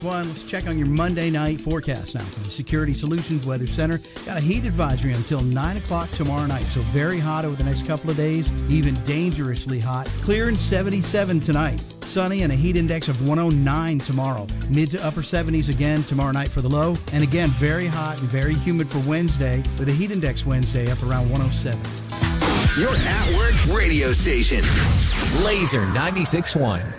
One, let's check on your Monday night forecast now from the Security Solutions Weather Center. Got a heat advisory until 9 o'clock tomorrow night, so very hot over the next couple of days, even dangerously hot. Clear and 77 tonight. Sunny and a heat index of 109 tomorrow. Mid to upper 70s again tomorrow night for the low. And again, very hot and very humid for Wednesday with a heat index Wednesday up around 107. Your at-work radio station. Laser 96.1.